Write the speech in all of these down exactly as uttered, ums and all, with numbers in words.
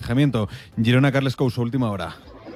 alejamiento. Girona, Carles Couso, última hora.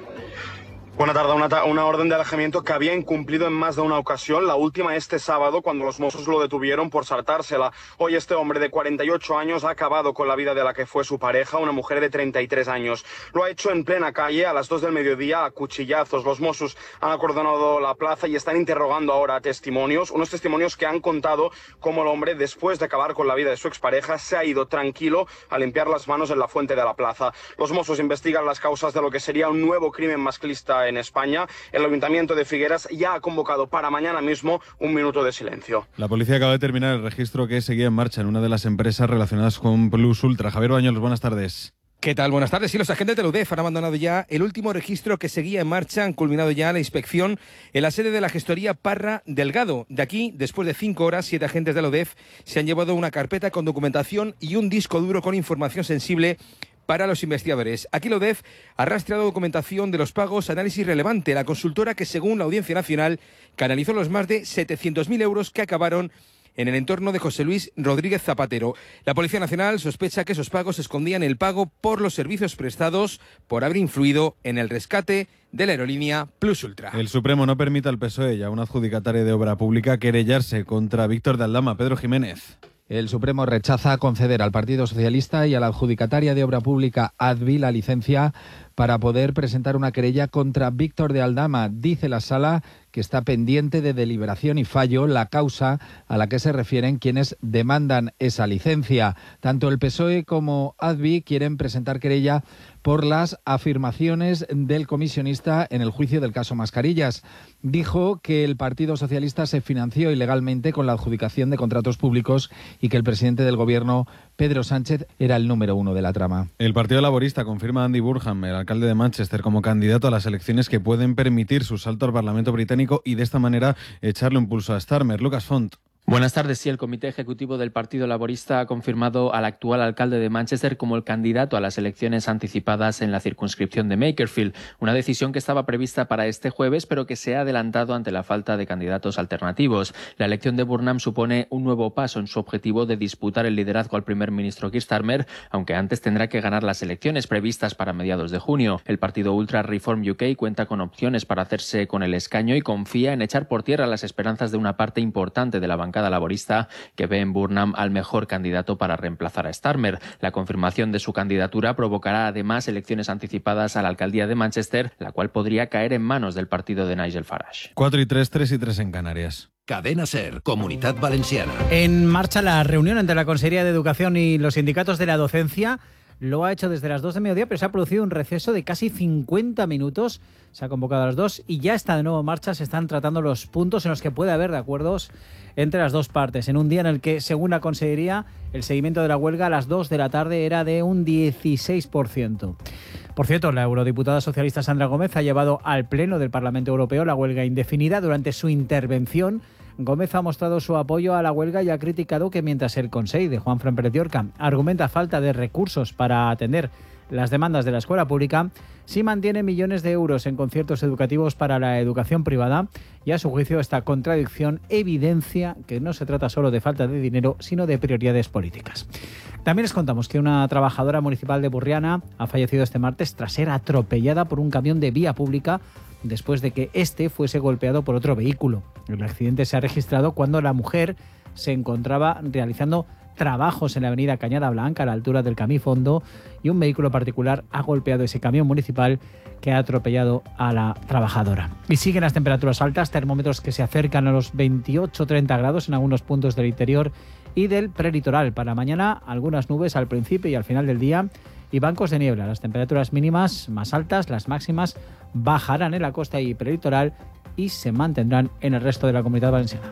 Buena tarde. Una, una orden de alejamiento que había incumplido en más de una ocasión, la última este sábado cuando los Mossos lo detuvieron por saltársela. Hoy este hombre de cuarenta y ocho años ha acabado con la vida de la que fue su pareja, una mujer de treinta y tres años. Lo ha hecho en plena calle a las dos del mediodía a cuchillazos. Los Mossos han acordonado la plaza y están interrogando ahora a testimonios, unos testimonios que han contado cómo el hombre, después de acabar con la vida de su expareja, se ha ido tranquilo a limpiar las manos en la fuente de la plaza. Los Mossos investigan las causas de lo que sería un nuevo crimen masclista en España. El Ayuntamiento de Figueras ya ha convocado para mañana mismo un minuto de silencio. La policía acaba de terminar el registro que seguía en marcha en una de las empresas relacionadas con Plus Ultra. Javier Bañolos, buenas tardes. ¿Qué tal? Buenas tardes. Sí, los agentes de la U D E F han abandonado ya el último registro que seguía en marcha. Han culminado ya la inspección en la sede de la gestoría Parra Delgado. De aquí, después de cinco horas, siete agentes de la U D E F se han llevado una carpeta con documentación y un disco duro con información sensible para los investigadores. Aquí la U D E F ha rastreado documentación de los pagos, análisis relevante. La consultora que, según la Audiencia Nacional, canalizó los más de setecientos mil euros que acabaron en el entorno de José Luis Rodríguez Zapatero. La Policía Nacional sospecha que esos pagos escondían el pago por los servicios prestados por haber influido en el rescate de la aerolínea Plus Ultra. El Supremo no permite al P S O E y a un adjudicatario de obra pública querellarse contra Víctor de Aldama. Pedro Jiménez. El Supremo rechaza conceder al Partido Socialista y a la adjudicataria de obra pública Advi la licencia para poder presentar una querella contra Víctor de Aldama. Dice la Sala que está pendiente de deliberación y fallo la causa a la que se refieren quienes demandan esa licencia. Tanto el P S O E como Advi quieren presentar querella por las afirmaciones del comisionista en el juicio del caso Mascarillas. Dijo que el Partido Socialista se financió ilegalmente con la adjudicación de contratos públicos y que el presidente del Gobierno, Pedro Sánchez, era el número uno de la trama. El Partido Laborista confirma a Andy Burnham, el alcalde de Manchester, como candidato a las elecciones que pueden permitir su salto al Parlamento británico y de esta manera echarle un pulso a Starmer. Lucas Font. Buenas tardes. Sí, el Comité Ejecutivo del Partido Laborista ha confirmado al actual alcalde de Manchester como el candidato a las elecciones anticipadas en la circunscripción de Makerfield, una decisión que estaba prevista para este jueves, pero que se ha adelantado ante la falta de candidatos alternativos. La elección de Burnham supone un nuevo paso en su objetivo de disputar el liderazgo al primer ministro Keir Starmer, aunque antes tendrá que ganar las elecciones previstas para mediados de junio. El partido Ultra Reform U K cuenta con opciones para hacerse con el escaño y confía en echar por tierra las esperanzas de una parte importante de la bancada laborista que ve en Burnham al mejor candidato para reemplazar a Starmer. La confirmación de su candidatura provocará además elecciones anticipadas a la alcaldía de Manchester, la cual podría caer en manos del partido de Nigel Farage. cuatro y tres, tres y tres en Canarias. Cadena SER, Comunidad Valenciana. En marcha la reunión entre la Consejería de Educación y los sindicatos de la docencia. Lo ha hecho desde las dos de mediodía, pero se ha producido un receso de casi cincuenta minutos. Se ha convocado a las dos y ya está de nuevo en marcha. Se están tratando los puntos en los que puede haber de acuerdos entre las dos partes. En un día en el que, según la Consejería, el seguimiento de la huelga a las dos de la tarde era de un dieciséis por ciento. Por cierto, la eurodiputada socialista Sandra Gómez ha llevado al Pleno del Parlamento Europeo la huelga indefinida. Durante su intervención, Gómez ha mostrado su apoyo a la huelga y ha criticado que mientras el Consell de Juanfran Pérez de Orca argumenta falta de recursos para atender las demandas de la escuela pública, sí mantiene millones de euros en conciertos educativos para la educación privada y a su juicio esta contradicción evidencia que no se trata solo de falta de dinero, sino de prioridades políticas. También les contamos que una trabajadora municipal de Burriana ha fallecido este martes tras ser atropellada por un camión de vía pública después de que este fuese golpeado por otro vehículo. El accidente se ha registrado cuando la mujer se encontraba realizando trabajos en la avenida Cañada Blanca a la altura del Camí Fondo y un vehículo particular ha golpeado ese camión municipal que ha atropellado a la trabajadora. Y siguen las temperaturas altas, termómetros que se acercan a los veintiocho a treinta grados en algunos puntos del interior y del prelitoral. Para mañana algunas nubes al principio y al final del día y bancos de niebla. Las temperaturas mínimas más altas, las máximas bajarán en la costa y prelitoral y se mantendrán en el resto de la Comunidad Valenciana.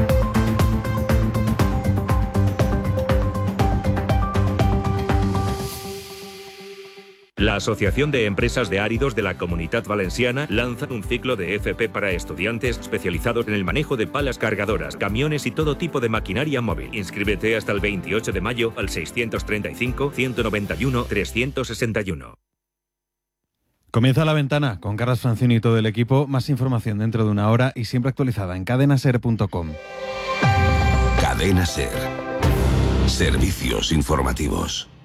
La Asociación de Empresas de Áridos de la Comunidad Valenciana lanza un ciclo de F P para estudiantes especializados en el manejo de palas cargadoras, camiones y todo tipo de maquinaria móvil. Inscríbete hasta el veintiocho de mayo al seiscientos treinta y cinco, ciento noventa y uno, trescientos sesenta y uno. Comienza La Ventana con Carlos Francini y todo el equipo. Más información dentro de una hora y siempre actualizada en cadena ser punto com. Cadena SER. Servicios informativos.